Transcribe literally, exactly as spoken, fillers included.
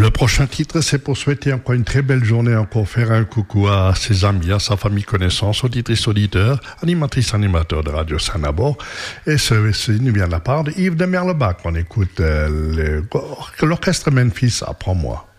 Le prochain titre, c'est pour souhaiter encore une très belle journée, encore faire un coucou à ses amis, à sa famille, connaissances, auditrices, auditeurs, animatrices, animateurs de Radio Saint-Nabor. Et ceci nous vient de la part de Yves de Merlebach. On écoute euh, le, l'orchestre Memphis, Apprends-moi.